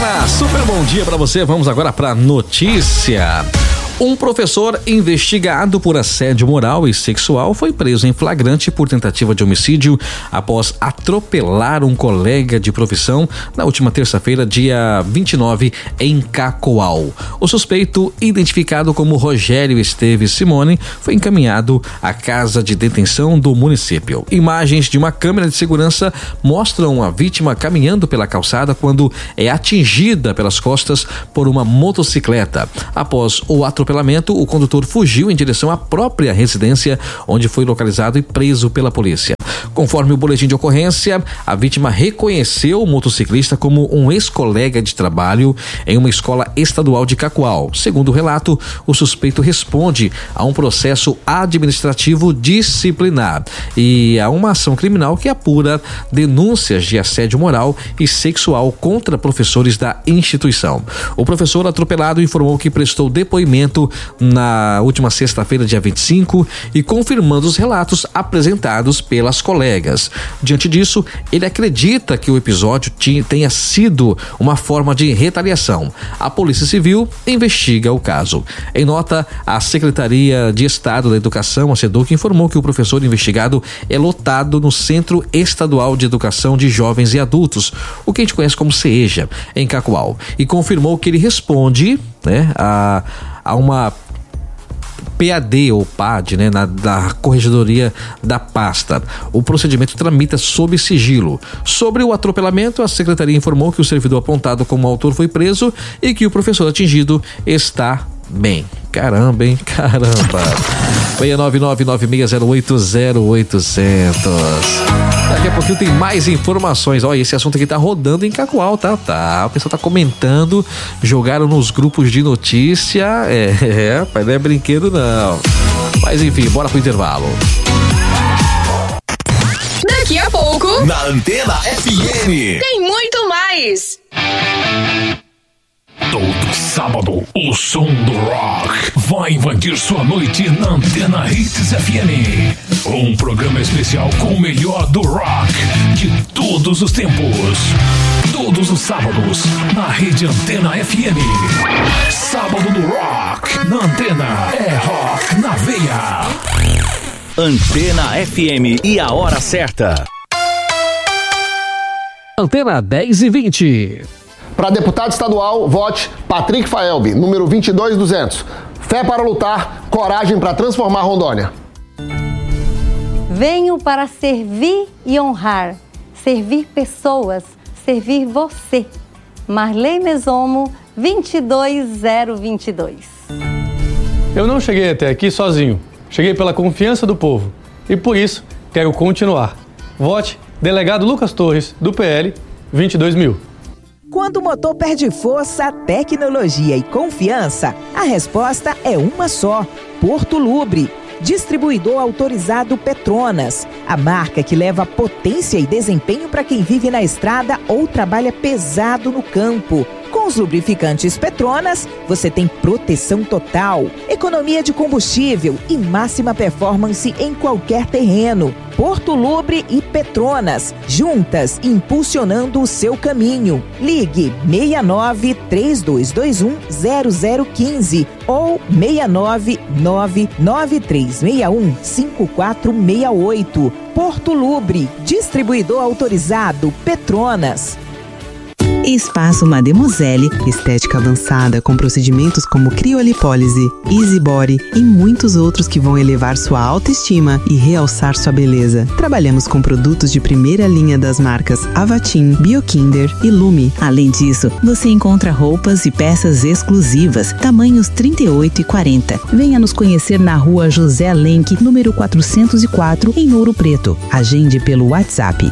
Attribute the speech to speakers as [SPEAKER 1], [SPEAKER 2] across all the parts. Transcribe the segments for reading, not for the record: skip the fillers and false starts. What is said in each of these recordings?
[SPEAKER 1] Antena, super bom dia pra você. Vamos agora pra notícia. Um professor investigado por assédio moral e sexual foi preso em flagrante por tentativa de homicídio após atropelar um colega de profissão na última terça-feira, dia 29, em Cacoal. O suspeito, identificado como Rogério Esteves Simone, foi encaminhado à casa de detenção do município. Imagens de uma câmera de segurança mostram a vítima caminhando pela calçada quando é atingida pelas costas por uma motocicleta. Após o atropelamento, o condutor fugiu em direção à própria residência, onde foi localizado e preso pela polícia. Conforme o boletim de ocorrência, a vítima reconheceu o motociclista como um ex-colega de trabalho em uma escola estadual de Cacoal. Segundo o relato, o suspeito responde a um processo administrativo disciplinar e a uma ação criminal que apura denúncias de assédio moral e sexual contra professores da instituição. O professor atropelado informou que prestou depoimento na última sexta-feira, dia 25, e confirmando os relatos apresentados pelas colegas. Diante disso, ele acredita que o episódio tenha sido uma forma de retaliação. A Polícia Civil investiga o caso. Em nota, a Secretaria de Estado da Educação, a SEDUC, informou que o professor investigado é lotado no Centro Estadual de Educação de Jovens e Adultos, o que a gente conhece como CEJA, em Cacoal, e confirmou que ele responde, a uma PAD ou PAD, da Corregedoria da Pasta. O procedimento tramita sob sigilo. Sobre o atropelamento, a Secretaria informou que o servidor apontado como autor foi preso e que o professor atingido está bem. Caramba, hein? Caramba. 69996080800. Daqui a pouquinho tem mais informações. Olha, esse assunto aqui tá rodando em Cacoal, tá? O pessoal tá comentando, jogaram nos grupos de notícia. Pai, não é brinquedo não. Mas enfim, bora pro intervalo.
[SPEAKER 2] Daqui a pouco,
[SPEAKER 3] na Antena FM,
[SPEAKER 2] tem muito mais.
[SPEAKER 4] Todo sábado, o som do rock vai invadir sua noite na Antena Hits FM. Um programa especial com o melhor do rock de todos os tempos. Todos os sábados, na rede Antena FM. Sábado do Rock, na Antena, é rock na veia.
[SPEAKER 3] Antena FM e a hora certa.
[SPEAKER 1] Antena 10h20.
[SPEAKER 5] Para deputado estadual, vote Patrick Faelbi, número 22200. Fé para lutar, coragem para transformar Rondônia.
[SPEAKER 6] Venho para servir e honrar, servir pessoas, servir você. Marley Mesomo, 22022.
[SPEAKER 7] Eu não cheguei até aqui sozinho. Cheguei pela confiança do povo. E por isso, quero continuar. Vote delegado Lucas Torres, do PL, 22000.
[SPEAKER 8] Quando o motor perde força, tecnologia e confiança, a resposta é uma só: Porto Lubre. Distribuidor autorizado Petronas, a marca que leva potência e desempenho para quem vive na estrada ou trabalha pesado no campo. Com os lubrificantes Petronas, você tem proteção total, economia de combustível e máxima performance em qualquer terreno. Porto Lubre e Petronas, juntas impulsionando o seu caminho. Ligue 69-3221-0015 ou 699-9361-5468. Porto Lubre, distribuidor autorizado Petronas.
[SPEAKER 9] Espaço Mademoiselle, estética avançada com procedimentos como criolipólise, easy body e muitos outros que vão elevar sua autoestima e realçar sua beleza. Trabalhamos com produtos de primeira linha das marcas Avatim, Biokinder e Lume. Além disso, você encontra roupas e peças exclusivas, tamanhos 38 e 40. Venha nos conhecer na rua José Lenk, número 404, em Ouro Preto. Agende pelo WhatsApp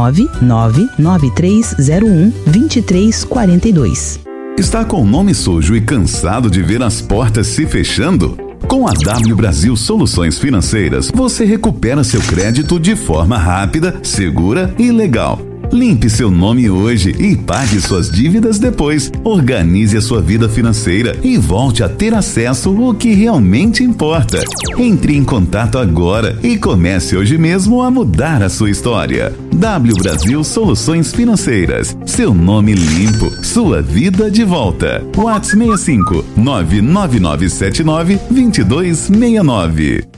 [SPEAKER 9] 69993012342.
[SPEAKER 10] Está com o nome sujo e cansado de ver as portas se fechando? Com a W Brasil Soluções Financeiras, você recupera seu crédito de forma rápida, segura e legal. Limpe seu nome hoje e pague suas dívidas depois. Organize a sua vida financeira e volte a ter acesso ao que realmente importa. Entre em contato agora e comece hoje mesmo a mudar a sua história. W Brasil Soluções Financeiras. Seu nome limpo, sua vida de volta. WhatsApp 65 99979 2269.